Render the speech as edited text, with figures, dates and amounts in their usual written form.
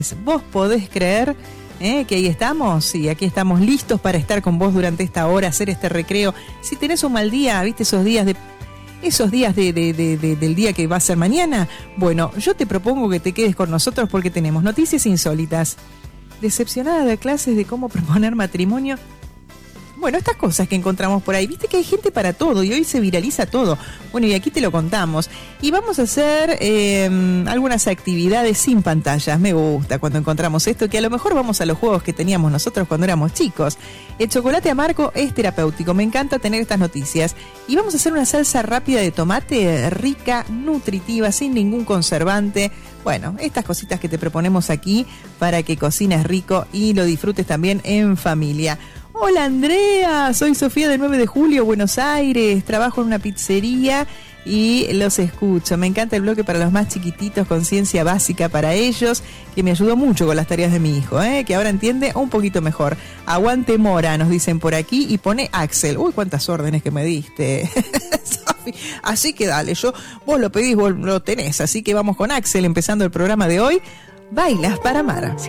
¿Vos podés creer que ahí estamos? Y aquí estamos listos para estar con vos durante esta hora, hacer este recreo. Si tenés un mal día, ¿viste? Esos días del día que va a ser mañana. Bueno, yo te propongo que te quedes con nosotros porque tenemos noticias insólitas. Decepcionada de clases de cómo proponer matrimonio. Bueno, estas cosas que encontramos por ahí, viste que hay gente para todo y hoy se viraliza todo. Bueno, y aquí te lo contamos. Y vamos a hacer algunas actividades sin pantallas. Me gusta cuando encontramos esto, que a lo mejor vamos a los juegos que teníamos nosotros cuando éramos chicos. El chocolate amargo es terapéutico, me encanta tener estas noticias. Y vamos a hacer una salsa rápida de tomate, rica, nutritiva, sin ningún conservante. Bueno, estas cositas que te proponemos aquí para que cocines rico y lo disfrutes también en familia. Hola Andrea, soy Sofía de 9 de Julio, Buenos Aires, trabajo en una pizzería y los escucho. Me encanta el bloque para los más chiquititos con ciencia básica para ellos, que me ayudó mucho con las tareas de mi hijo, que ahora entiende un poquito mejor. Aguante Mora, nos dicen por aquí, y pone Axel. Uy, cuántas órdenes que me diste. Así que dale, vos lo pedís, vos lo tenés, así que vamos con Axel, empezando el programa de hoy. Bailas para amar.